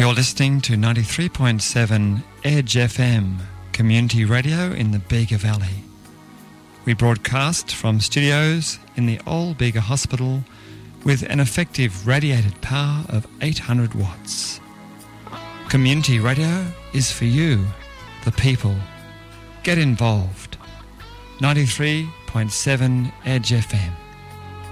You're listening to 93.7 Edge FM, community radio in the Bega Valley. We broadcast from studios in the Old Bega Hospital with an effective radiated power of 800 watts. Community radio is for you, the people. Get involved. 93.7 Edge FM.